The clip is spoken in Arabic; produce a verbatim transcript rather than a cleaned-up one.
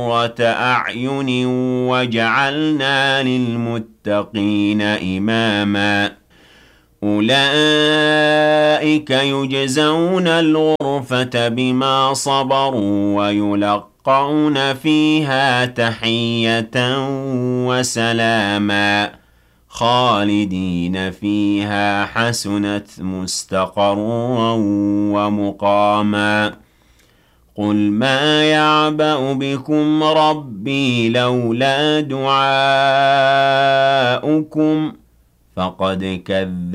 قُرَّةَ أَعْيُنٍ وَجَعَلْنَا لِلْمُتَّقِينَ إِمَامًا أُولَئِكَ يُجْزَوْنَ الْغُرْفَةَ بِمَا صَبَرُوا وَيُلَقَّوْنَ فِيهَا تَحِيَّةً وَسَلَامًا خَالِدِينَ فِيهَا حَسُنَتْ مُسْتَقَرًّا وَمُقَامًا قُلْ مَا يَعْبَأُ بِكُمْ رَبِّي لَوْلَا دُعَاؤُكُمْ فَقَدْ كَذَّبْتُمْ